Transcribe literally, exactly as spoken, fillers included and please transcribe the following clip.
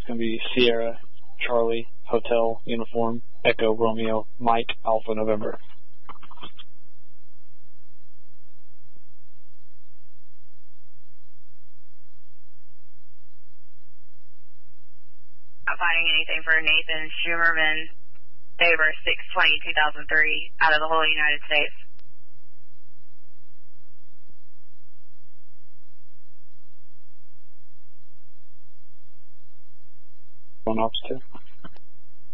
going to be Sierra, Charlie, Hotel, Uniform, Echo, Romeo, Mike, Alpha, November. Not finding anything for Nathan Schumerman, Tabor, six twenty, two thousand three, out of the whole United States. One ops two.